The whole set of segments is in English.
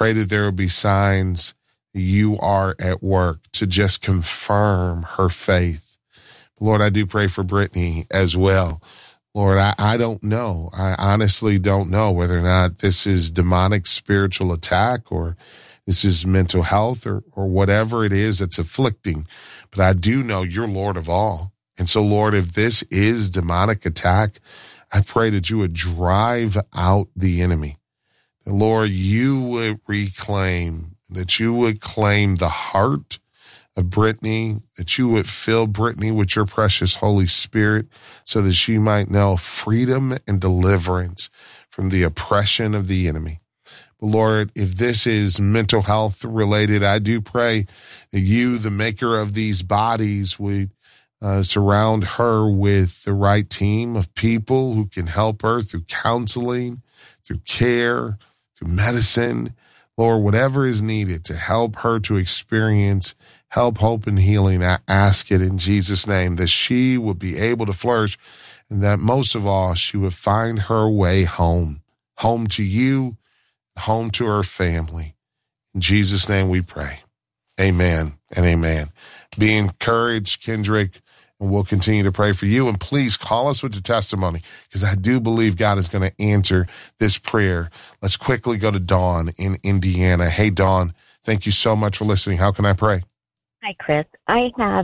pray that there will be signs you are at work to just confirm her faith. Lord, I do pray for Brittany as well. Lord, I don't know. I honestly don't know whether or not this is demonic spiritual attack or this is mental health or whatever it is that's afflicting. But I do know you're Lord of all. And so, Lord, if this is demonic attack, I pray that you would drive out the enemy. And Lord, you would reclaim, that you would claim the heart of Brittany, that you would fill Brittany with your precious Holy Spirit so that she might know freedom and deliverance from the oppression of the enemy. But Lord, if this is mental health related, I do pray that you, the maker of these bodies, would surround her with the right team of people who can help her through counseling, through care, through medicine, Lord, whatever is needed to help her to experience help, hope, and healing. I ask it in Jesus' name that she will be able to flourish and that most of all, she would find her way home to you, home to her family. In Jesus' name we pray. Amen and amen. Be encouraged, Kendrick, and we'll continue to pray for you. And please call us with the testimony because I do believe God is going to answer this prayer. Let's quickly go to Dawn in Indiana. Hey, Dawn, thank you so much for listening. How can I pray? Hi, Chris. I have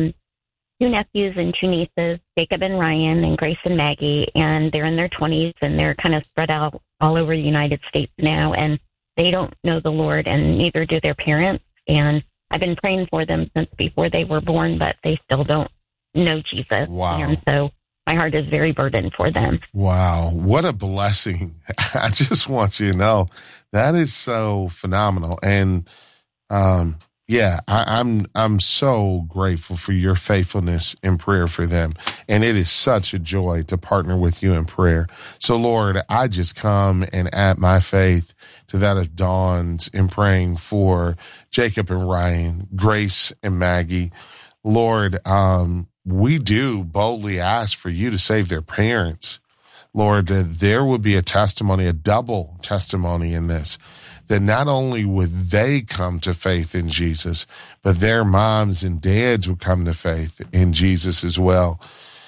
two nephews and two nieces, Jacob and Ryan and Grace and Maggie, and they're in their 20s, and they're kind of spread out all over the United States now, and they don't know the Lord, and neither do their parents. And I've been praying for them since before they were born, but they still don't know Jesus. Wow. And so my heart is very burdened for them. Wow. What a blessing. I just want you to know that is so phenomenal. And, yeah, I'm so grateful for your faithfulness in prayer for them. And it is such a joy to partner with you in prayer. So, Lord, I just come and add my faith to that of Dawn's in praying for Jacob and Ryan, Grace and Maggie. Lord, we do boldly ask for you to save their parents. Lord, that there would be a testimony, a double testimony in this. That not only would they come to faith in Jesus, but their moms and dads would come to faith in Jesus as well.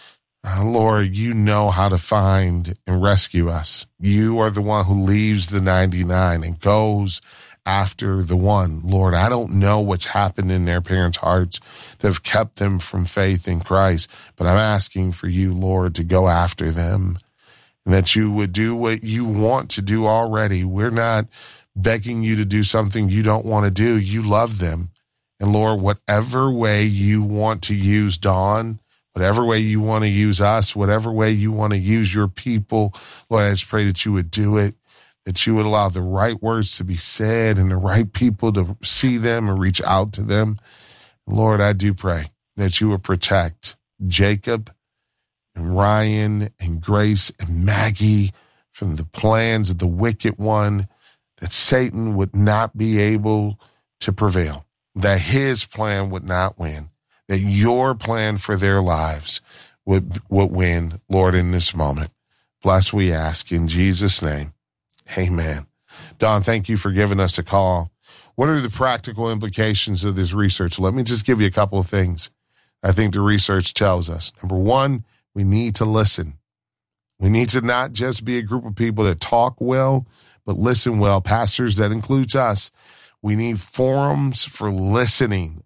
Lord, you know how to find and rescue us. You are the one who leaves the 99 and goes after the one. Lord, I don't know what's happened in their parents' hearts that have kept them from faith in Christ, but I'm asking for you, Lord, to go after them and that you would do what you want to do already. We're not begging you to do something you don't want to do. You love them. And Lord, whatever way you want to use Dawn, whatever way you want to use us, whatever way you want to use your people, Lord, I just pray that you would do it, that you would allow the right words to be said and the right people to see them and reach out to them. Lord, I do pray that you would protect Jacob and Ryan and Grace and Maggie from the plans of the wicked one, that Satan would not be able to prevail, that his plan would not win, that your plan for their lives would win, Lord, in this moment. Bless, we ask in Jesus' name. Amen. Don, thank you for giving us a call. What are the practical implications of this research? Let me just give you a couple of things I think the research tells us. Number one, we need to listen. We need to not just be a group of people that talk well, but listen well. Pastors, that includes us. We need forums for listening.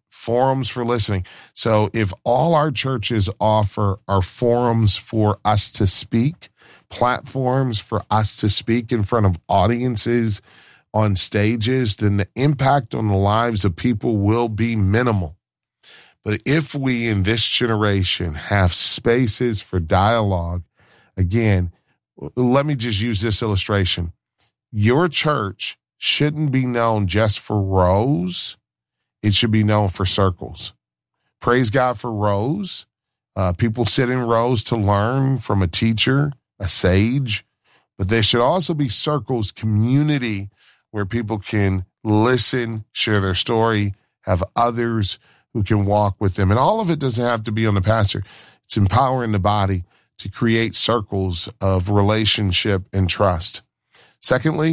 So if all our churches offer are forums for us to speak, platforms for us to speak in front of audiences on stages, then the impact on the lives of people will be minimal. But if we in this generation have spaces for dialogue, again, let me just use this illustration. Your church shouldn't be known just for rows. It should be known for circles. Praise God for rows. People sit in rows to learn from a teacher, a sage, but there should also be circles, community, where people can listen, share their story, have others who can walk with them. And all of it doesn't have to be on the pastor. It's empowering the body to create circles of relationship and trust. Secondly,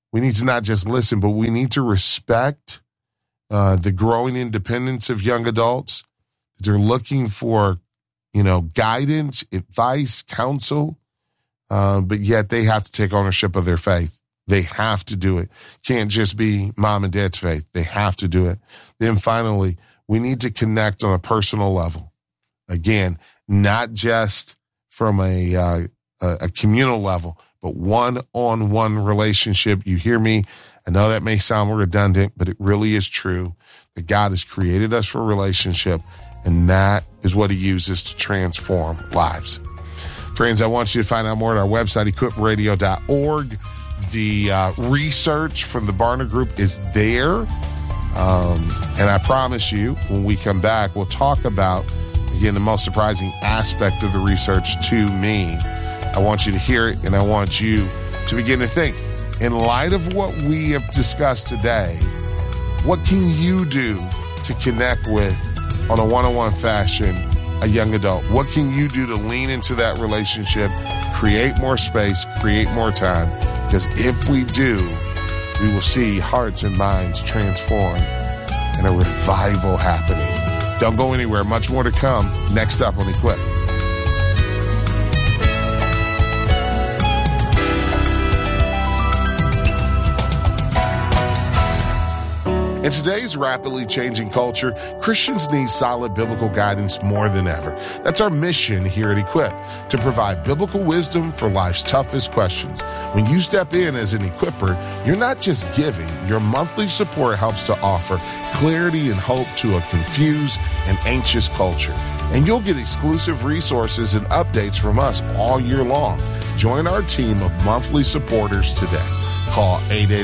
We need to not just listen, but we need to respect the growing independence of young adults. They're looking for, guidance, advice, counsel, but yet they have to take ownership of their faith. They have to do it. Can't just be mom and dad's faith. They have to do it. Then finally, we need to connect on a personal level. Again, not just from a communal level, but one-on-one relationship. You hear me? I know that may sound redundant, but it really is true that God has created us for relationship, and that is what he uses to transform lives. Friends, I want you to find out more at our website, equipradio.org. The research from the Barna Group is there. And I promise you, when we come back, we'll talk about, again, the most surprising aspect of the research to me. I want you to hear it, and I want you to begin to think, in light of what we have discussed today, what can you do to connect with, on a one-on-one fashion, a young adult? What can you do to lean into that relationship, create more space, create more time? Because if we do, we will see hearts and minds transform and a revival happening. Don't go anywhere. Much more to come next up on Equip. In today's rapidly changing culture, Christians need solid biblical guidance more than ever. That's our mission here at Equip, to provide biblical wisdom for life's toughest questions. When you step in as an equipper, you're not just giving. Your monthly support helps to offer clarity and hope to a confused and anxious culture. And you'll get exclusive resources and updates from us all year long. Join our team of monthly supporters today. Call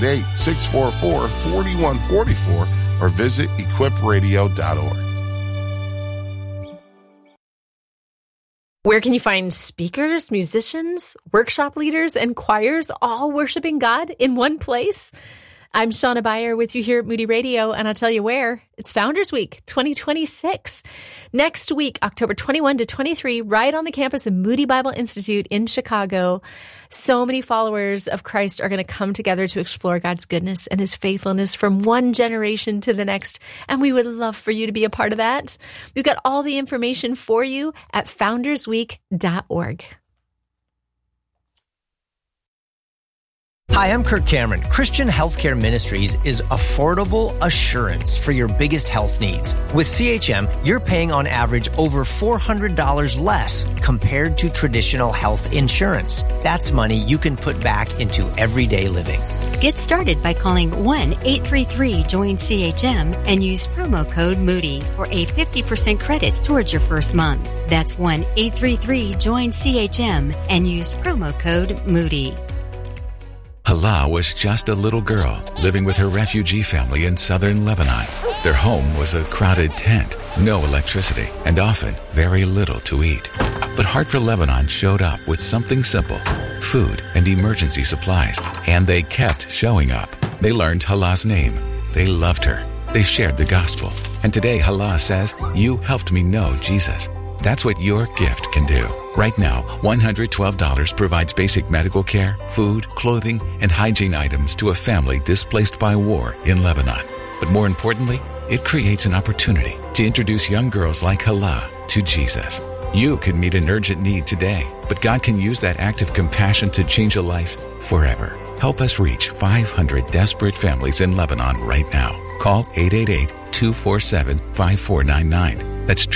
888-644-4144 or visit equipradio.org. Where can you find speakers, musicians, workshop leaders, and choirs all worshiping God in one place? I'm Shauna Beyer with you here at Moody Radio, and I'll tell you where. It's Founders Week 2026. Next week, October 21 to 23, right on the campus of Moody Bible Institute in Chicago. So many followers of Christ are going to come together to explore God's goodness and his faithfulness from one generation to the next, and we would love for you to be a part of that. We've got all the information for you at foundersweek.org. Hi, I'm Kirk Cameron. Christian Healthcare Ministries is affordable assurance for your biggest health needs. With CHM, you're paying on average over $400 less compared to traditional health insurance. That's money you can put back into everyday living. Get started by calling 1-833-JOIN-CHM and use promo code Moody for a 50% credit towards your first month. That's 1-833-JOIN-CHM and use promo code Moody. Hala was just a little girl living with her refugee family in southern Lebanon. Their home was a crowded tent, no electricity, and often very little to eat. But Heart for Lebanon showed up with something simple: food and emergency supplies, and they kept showing up. They learned Hala's name. They loved her. They shared the gospel. And today Hala says, "You helped me know Jesus." That's what your gift can do. Right now, $112 provides basic medical care, food, clothing, and hygiene items to a family displaced by war in Lebanon. But more importantly, it creates an opportunity to introduce young girls like Hala to Jesus. You could meet an urgent need today, but God can use that act of compassion to change a life forever. Help us reach 500 desperate families in Lebanon right now. Call 888-247-5499. That's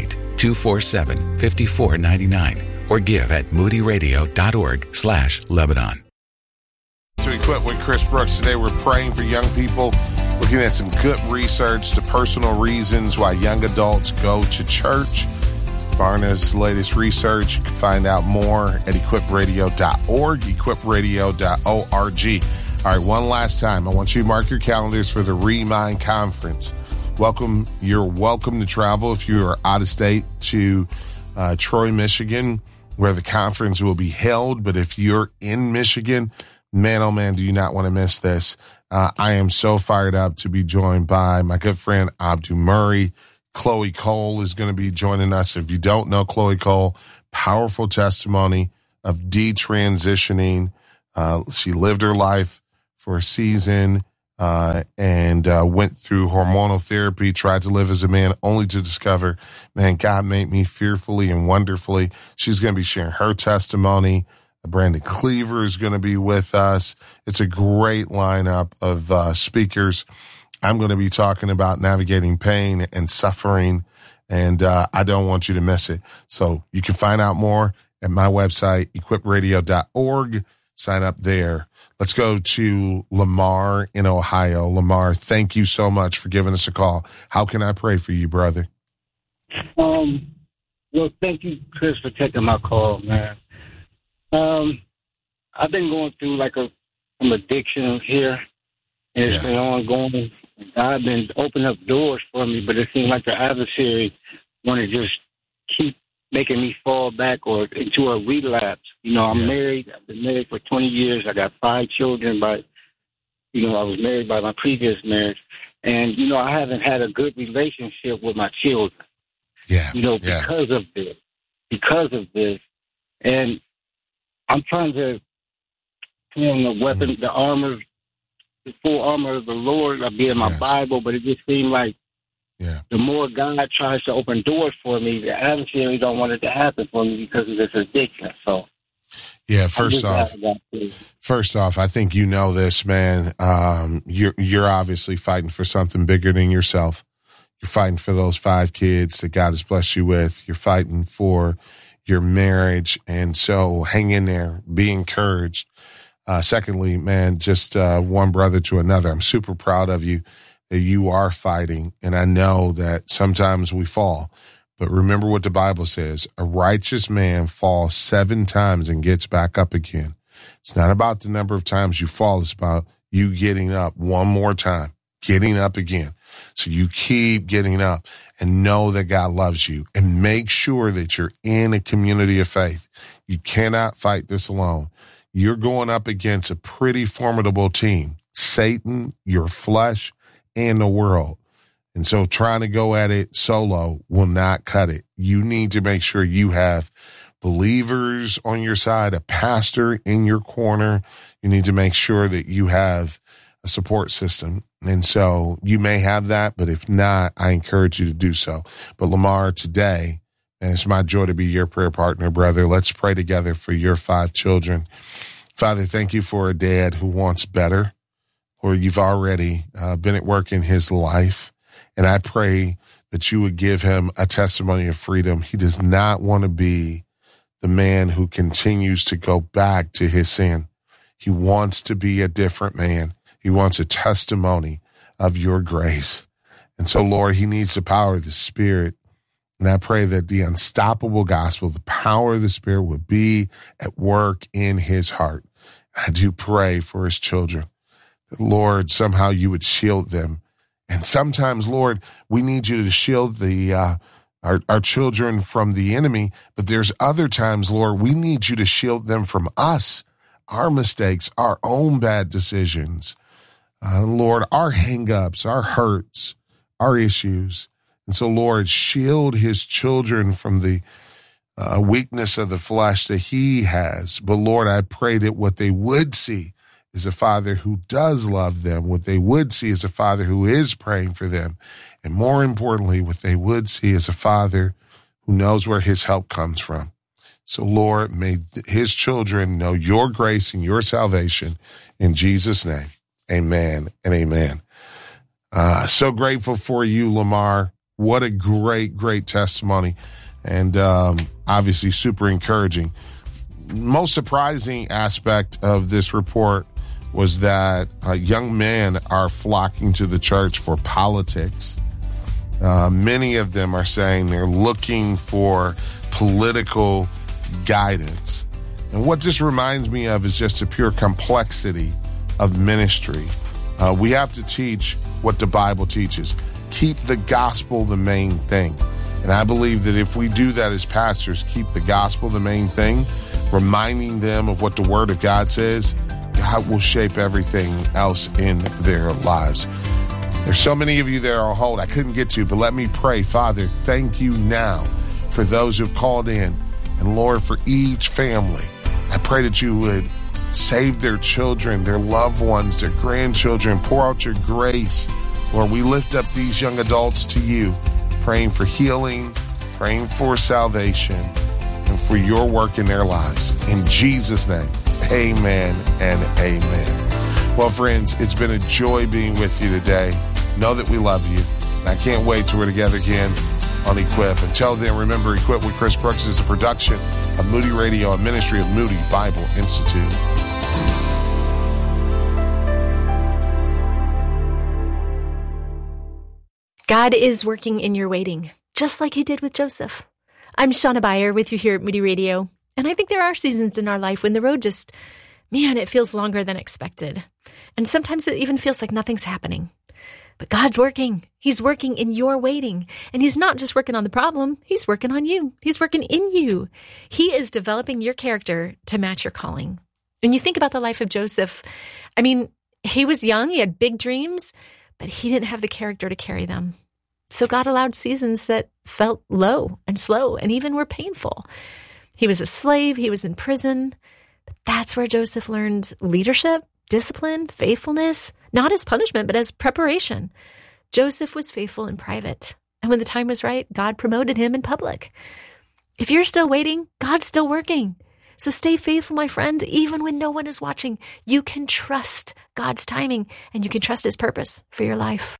888-247-5499. Or give at moodyradio.org/Lebanon. To Equip with Chris Brooks, today we're praying for young people, looking at some good research to personal reasons why young adults go to church. Barna's latest research. You can find out more at equipradio.org, equipradio.org. All right, one last time, I want you to mark your calendars for the Remind Conference. You're welcome to travel if you are out of state to Troy, Michigan, where the conference will be held. But if you're in Michigan, man, oh man, do you not want to miss this. I am so fired up to be joined by my good friend Abdu Murray. Chloe Cole is going to be joining us. If you don't know Chloe Cole, powerful testimony of detransitioning. She lived her life for a season and went through hormonal therapy, tried to live as a man, only to discover, man, God made me fearfully and wonderfully. She's going to be sharing her testimony. Brandon Cleaver is going to be with us. It's a great lineup of speakers. I'm going to be talking about navigating pain and suffering, and I don't want you to miss it. So you can find out more at my website, equipradio.org. Sign up there. Let's go to Lamar in Ohio. Lamar, thank you so much for giving us a call. How can I pray for you, brother? Well, thank you, Chris, for taking my call, man. I've been going through like some addiction here, and it's been ongoing. I've been opening up doors for me, but it seems like the adversary want to just keep making me fall back or into a relapse. You know, I'm married. I've been married for 20 years. I got 5 children, but, you know, I was married by my previous marriage. And, you know, I haven't had a good relationship with my children. Yeah. You know, because of this. And I'm trying to put on the weapon, the armor, the full armor of the Lord. I'll be in my Bible, but it just seemed like the more God tries to open doors for me, the adversary don't want it to happen for me because of this addiction. So, first off, I think you know this, man. You're obviously fighting for something bigger than yourself. You're fighting for those 5 kids that God has blessed you with. You're fighting for your marriage, and so hang in there. Be encouraged. Secondly, man, just one brother to another. I'm super proud of you that you are fighting, and I know that sometimes we fall. But remember what the Bible says. A righteous man falls 7 times and gets back up again. It's not about the number of times you fall. It's about you getting up one more time, getting up again. So you keep getting up and know that God loves you, and make sure that you're in a community of faith. You cannot fight this alone. You're going up against a pretty formidable team, Satan, your flesh, and the world. And so trying to go at it solo will not cut it. You need to make sure you have believers on your side, a pastor in your corner. You need to make sure that you have a support system. And so you may have that, but if not, I encourage you to do so. But Lamar, today, and it's my joy to be your prayer partner, brother. Let's pray together for your 5 children. Father, thank you for a dad who wants better, or you've already been at work in his life. And I pray that you would give him a testimony of freedom. He does not want to be the man who continues to go back to his sin. He wants to be a different man. He wants a testimony of your grace. And so, Lord, he needs the power of the Spirit. And I pray that the unstoppable gospel, the power of the Spirit, would be at work in his heart. I do pray for his children. Lord, somehow you would shield them. And sometimes, Lord, we need you to shield our children from the enemy. But there's other times, Lord, we need you to shield them from us, our mistakes, our own bad decisions. Lord, our hang-ups, our hurts, our issues. And so, Lord, shield his children from the weakness of the flesh that he has. But, Lord, I pray that what they would see is a father who does love them. What they would see is a father who is praying for them. And more importantly, what they would see is a father who knows where his help comes from. So, Lord, may his children know your grace and your salvation in Jesus' name. Amen and amen. So grateful for you, Lamar. What a great, great testimony. And obviously super encouraging. Most surprising aspect of this report was that young men are flocking to the church for politics. Many of them are saying they're looking for political guidance. And what this reminds me of is just a pure complexity of ministry. We have to teach what the Bible teaches. Keep the gospel the main thing. And I believe that if we do that as pastors, keep the gospel the main thing, reminding them of what the Word of God says, God will shape everything else in their lives. There's so many of you there on hold I couldn't get to, but let me pray. Father, thank you now for those who've called in. And Lord, for each family, I pray that you would Save their children, their loved ones, their grandchildren. Pour out your grace. Lord, we lift up these young adults to you, praying for healing, praying for salvation, and for your work in their lives. In Jesus' name, amen and amen. Well, friends, it's been a joy being with you today. Know that we love you. And I can't wait till we're together again on Equip. Until then, remember, Equip with Chris Brooks is a production of Moody Radio, a ministry of Moody Bible Institute. God is working in your waiting, just like he did with Joseph. I'm Shauna Beyer with you here at Moody Radio. And I think there are seasons in our life when the road just, it feels longer than expected. And sometimes it even feels like nothing's happening. But God's working. He's working in your waiting. And he's not just working on the problem. He's working on you. He's working in you. He is developing your character to match your calling. When you think about the life of Joseph, he was young. He had big dreams, but he didn't have the character to carry them. So God allowed seasons that felt low and slow and even were painful. He was a slave. He was in prison. But that's where Joseph learned leadership, discipline, faithfulness, not as punishment, but as preparation. Joseph was faithful in private. And when the time was right, God promoted him in public. If you're still waiting, God's still working. So stay faithful, my friend, even when no one is watching. You can trust God's timing and you can trust his purpose for your life.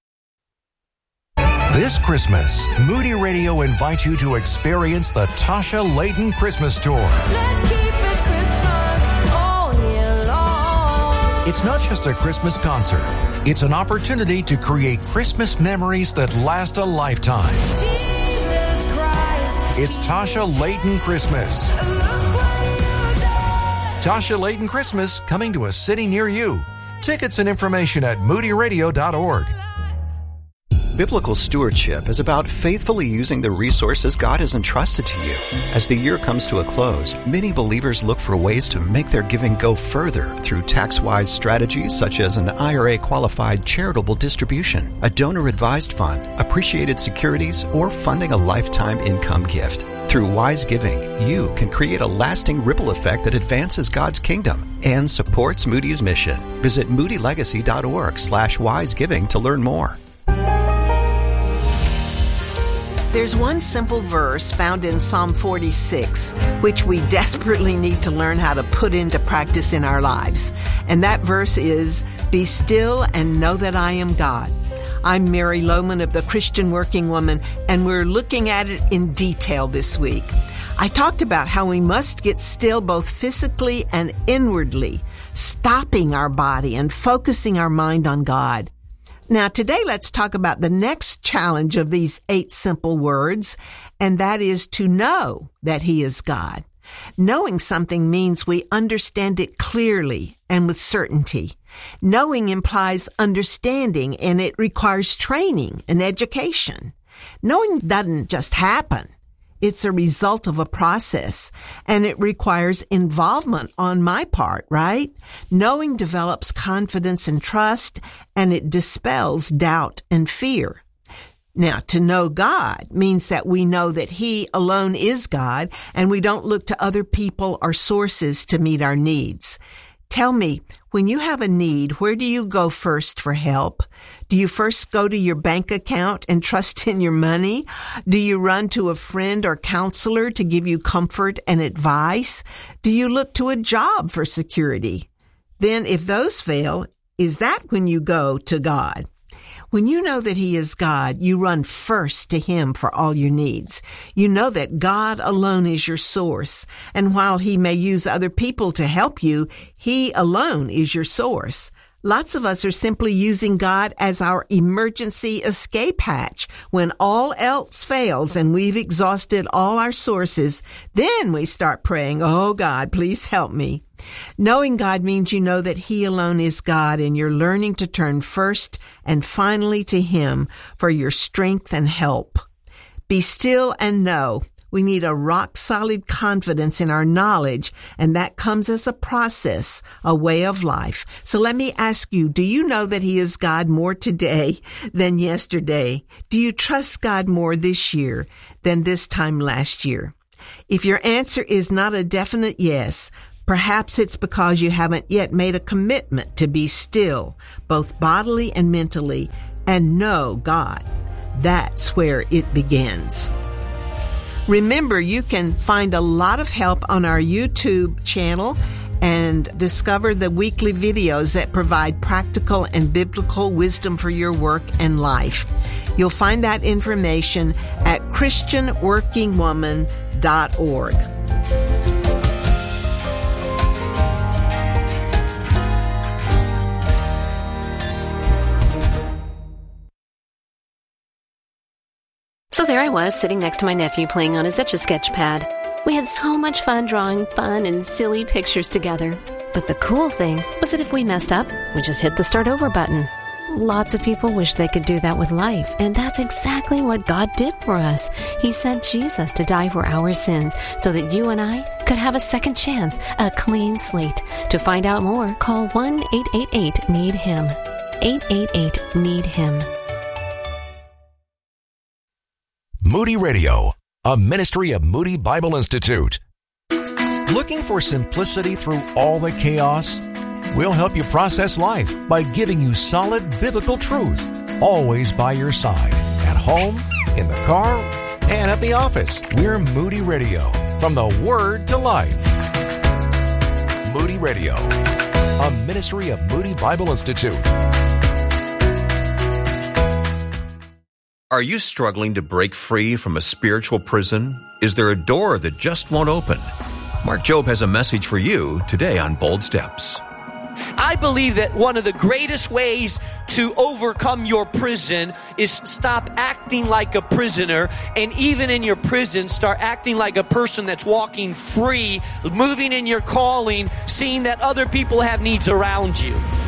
This Christmas, Moody Radio invites you to experience the Tasha Layton Christmas Tour. Let's keep it Christmas all year long. It's not just a Christmas concert. It's an opportunity to create Christmas memories that last a lifetime. Jesus Christ. It's Tasha Layton Christmas. Look what you done. Tasha Layton Christmas, coming to a city near you. Tickets and information at moodyradio.org. Biblical stewardship is about faithfully using the resources God has entrusted to you. As the year comes to a close, many believers look for ways to make their giving go further through tax-wise strategies such as an IRA-qualified charitable distribution, a donor-advised fund, appreciated securities, or funding a lifetime income gift. Through wise giving, you can create a lasting ripple effect that advances God's kingdom and supports Moody's mission. Visit moodylegacy.org/wisegiving to learn more. There's one simple verse found in Psalm 46, which we desperately need to learn how to put into practice in our lives. And that verse is, "Be still and know that I am God." I'm Mary Lohman of the Christian Working Woman, and we're looking at it in detail this week. I talked about how we must get still both physically and inwardly, stopping our body and focusing our mind on God. Now, today, let's talk about the next challenge of these 8 simple words, and that is to know that He is God. Knowing something means we understand it clearly and with certainty. Knowing implies understanding, and it requires training and education. Knowing doesn't just happen. It's a result of a process, and it requires involvement on my part, right? Knowing develops confidence and trust, and it dispels doubt and fear. Now, to know God means that we know that He alone is God, and we don't look to other people or sources to meet our needs. Tell me, when you have a need, where do you go first for help? Do you first go to your bank account and trust in your money? Do you run to a friend or counselor to give you comfort and advice? Do you look to a job for security? Then if those fail, is that when you go to God? When you know that He is God, you run first to Him for all your needs. You know that God alone is your source. And while He may use other people to help you, He alone is your source. Lots of us are simply using God as our emergency escape hatch. When all else fails and we've exhausted all our sources, then we start praying, "Oh God, please help me." Knowing God means you know that He alone is God, and you're learning to turn first and finally to Him for your strength and help. Be still and know. We need a rock-solid confidence in our knowledge, and that comes as a process, a way of life. So let me ask you, do you know that He is God more today than yesterday? Do you trust God more this year than this time last year? If your answer is not a definite yes, Perhaps it's because you haven't yet made a commitment to be still, both bodily and mentally, and know God. That's where it begins. Remember, you can find a lot of help on our YouTube channel and discover the weekly videos that provide practical and biblical wisdom for your work and life. You'll find that information at christianworkingwoman.org. So there I was, sitting next to my nephew playing on his Etch-a-Sketch pad. We had so much fun drawing fun and silly pictures together. But the cool thing was that if we messed up, we just hit the start over button. Lots of people wish they could do that with life, and that's exactly what God did for us. He sent Jesus to die for our sins so that you and I could have a second chance, a clean slate. To find out more, call 1-888-NEED-HIM. 888-NEED-HIM. Moody Radio, a ministry of Moody Bible Institute. Looking for simplicity through all the chaos? We'll help you process life by giving you solid biblical truth, always by your side, at home, in the car, and at the office. We're Moody Radio, from the Word to Life. Moody Radio, a ministry of Moody Bible Institute. Are you struggling to break free from a spiritual prison? Is there a door that just won't open? Mark Jobe has a message for you today on Bold Steps. I believe that one of the greatest ways to overcome your prison is stop acting like a prisoner, and even in your prison, start acting like a person that's walking free, moving in your calling, seeing that other people have needs around you.